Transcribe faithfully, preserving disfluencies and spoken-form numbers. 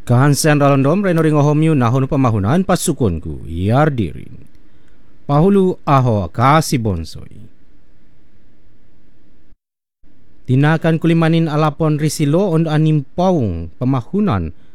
Kahansen ralondom reno ringo homyu nahon pamahunan pasukonku yardirin. Pahulu aho kasi bonsoi. Tinakan kulimanin alapon risilo on anim paung pamahunan